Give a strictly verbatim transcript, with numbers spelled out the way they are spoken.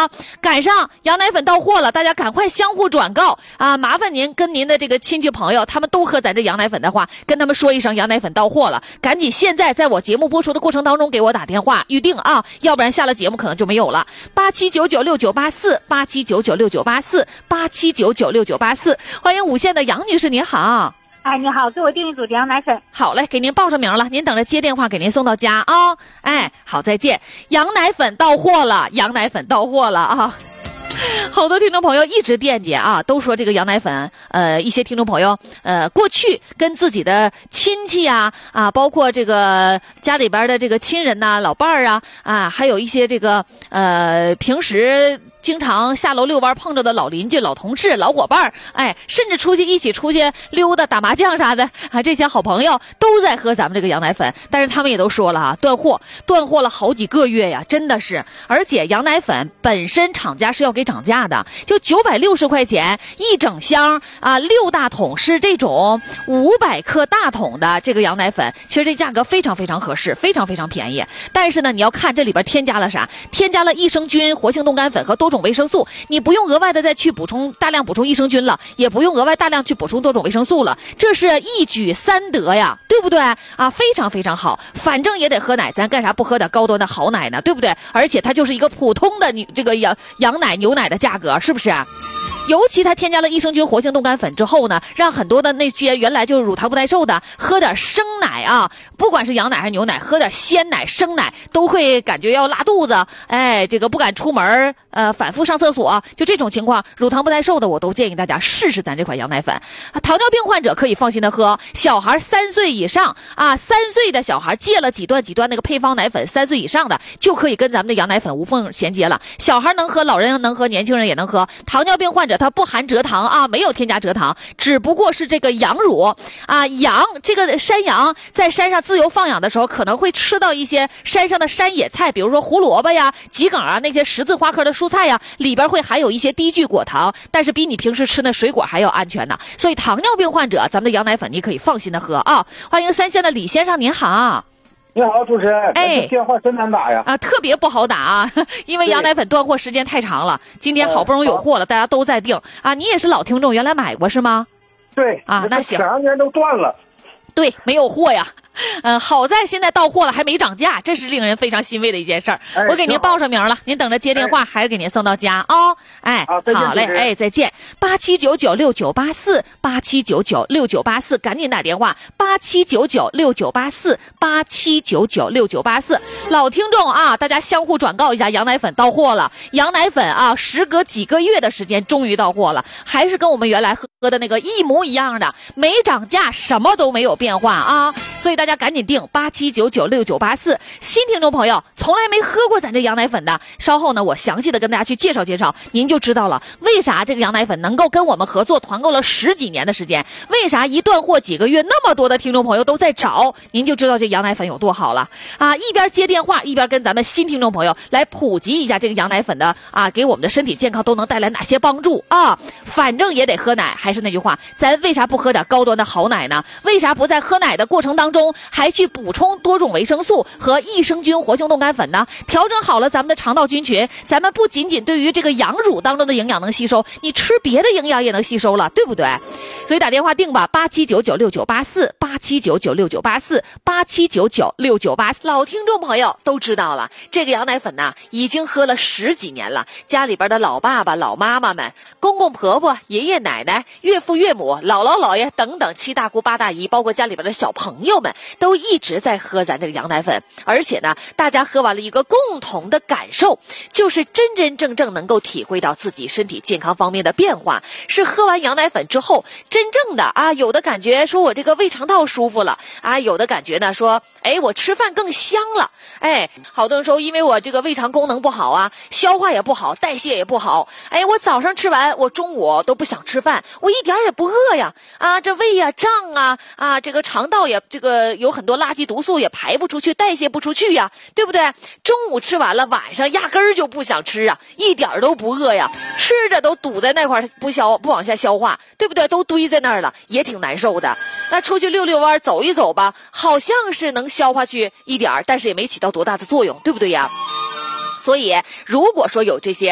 啊，赶上羊奶粉到货了，大家赶快相互转告啊！麻烦您跟您的这个亲戚朋友，他们都喝咱这羊奶粉的话，跟他们说一声羊奶粉到货了，赶紧现在在我节目播出的过程当中给我打电话预定啊，要不然下了节目可能就没有了。八七九九六九八四，八七九九六九八四，八七九九六九八四，欢迎五线的杨女士，您好。 哎，你好，给我订一组羊奶粉。 好嘞，给您报上名了，您等着接电话给您送到家啊、哦。哎，好，再见。羊奶粉到货了，羊奶粉到货了啊。好多听众朋友一直惦记啊，都说这个羊奶粉，呃，一些听众朋友，呃，过去跟自己的亲戚啊，啊，包括这个家里边的这个亲人呐、啊、老伴儿啊，啊，还有一些这个呃，平时经常下楼遛弯碰着的老邻居、老同事、老伙伴，哎，甚至出去一起出去溜达、打麻将啥的啊，这些好朋友都在喝咱们这个羊奶粉，但是他们也都说了啊，断货，断货了好几个月呀，真的是，而且羊奶粉本身厂家是要给涨价的，就九百六十块钱一整箱啊，六大桶是这种五百克大桶的这个羊奶粉，其实这价格非常非常合适，非常非常便宜。但是呢，你要看这里边添加了啥，添加了益生菌、活性冻干粉和多种维生素，你不用额外的再去补充大量补充益生菌了，也不用额外大量去补充多种维生素了，这是一举三得呀，对不对啊？非常非常好，反正也得喝奶，咱干啥不喝点高端的好奶呢？对不对？而且它就是一个普通的你这个羊羊奶、牛奶的价格，是不是？尤其它添加了益生菌、活性冻干粉之后呢，让很多的那些原来就是乳糖不耐受的，喝点生奶啊，不管是羊奶还是牛奶，喝点鲜奶、生奶都会感觉要拉肚子，哎，这个不敢出门，呃，反复上厕所，就这种情况，乳糖不耐受的我都建议大家试试咱这款羊奶粉。啊、糖尿病患者可以放心的喝，小孩三岁以上啊，三岁的小孩戒了几段几段那个配方奶粉，三岁以上的就可以跟咱们的羊奶粉无缝衔接了。小孩能喝，老人能喝，年轻人也能喝。糖尿病患者它不含蔗糖啊，没有添加蔗糖，只不过是这个羊乳啊，羊这个山羊在山上自由放养的时候，可能会吃到一些山上的山野菜，比如说胡萝卜呀、桔梗啊，那些十字花科的蔬菜呀，里边会含有一些低聚果糖，但是比你平时吃的水果还要安全呢。所以糖尿病患者，咱们的羊奶粉你可以放心的喝啊。欢迎三线的李先生，您好。 你好，主持人。哎，电话真难打呀！ 啊，特别不好打啊，因为羊奶粉断货时间太长了。今天好不容易有货了，大家都在订啊。你也是老听众，原来买过是吗？ 对啊，那行。 前两年都断了。 对，没有货呀。嗯，好在现在到货了，还没涨价，这是令人非常欣慰的一件事儿。哎、我给您报上名了，您等着接电话，哎、还是给您送到家哦。哎，好嘞，哎，再见。八七九九六九八四，八七九九六九八四，赶紧打电话。八七九九六九八四，八七九九六九八四。老听众啊，大家相互转告一下，羊奶粉到货了。羊奶粉啊，时隔几个月的时间，终于到货了，还是跟我们原来喝的那个一模一样的，没涨价，什么都没有变化啊。所以大家赶紧订八七九九六九八四。新听众朋友从来没喝过咱这羊奶粉的，稍后呢我详细的跟大家去介绍介绍，您就知道了为啥这个羊奶粉能够跟我们合作团购了十几年的时间，为啥一断货几个月那么多的听众朋友都在找，您就知道这羊奶粉有多好了啊！一边接电话一边跟咱们新听众朋友来普及一下这个羊奶粉的啊，给我们的身体健康都能带来哪些帮助啊！反正也得喝奶，还是那句话，咱为啥不喝点高端的好奶呢？为啥不在喝奶的过程当中还去补充多种维生素和益生菌、活性冻干粉呢？调整好了咱们的肠道菌群，咱们不仅仅对于这个羊乳当中的营养能吸收，你吃别的营养也能吸收了，对不对？所以打电话订吧，八七九九六九八四，八七九九六九八四，八七九九六九八四。老听众朋友都知道了，这个羊奶粉呢已经喝了十几年了，家里边的老爸爸、老妈妈们、公公婆婆、爷爷奶奶、岳父岳母、姥姥姥爷等等七大姑八大姨，包括家里边的小朋友们，都一直在喝咱这个羊奶粉。而且呢，大家喝完了一个共同的感受，就是真真正正能够体会到自己身体健康方面的变化，是喝完羊奶粉之后真正的啊，有的感觉说我这个胃肠道舒服了啊，有的感觉呢说哎我吃饭更香了，哎，好多人说因为我这个胃肠功能不好啊，消化也不好，代谢也不好，哎，我早上吃完我中午都不想吃饭，我一点也不饿呀，啊，这胃呀胀啊，啊，这个肠道也这个有很多垃圾毒素也排不出去，代谢不出去呀，对不对？中午吃完了，晚上压根儿就不想吃啊，一点都不饿呀，吃着都堵在那块儿不消不往下消化，对不对？都堆在那儿了，也挺难受的。那出去溜溜弯走一走吧，好像是能消化去一点儿，但是也没起到多大的作用，对不对呀？所以如果说有这些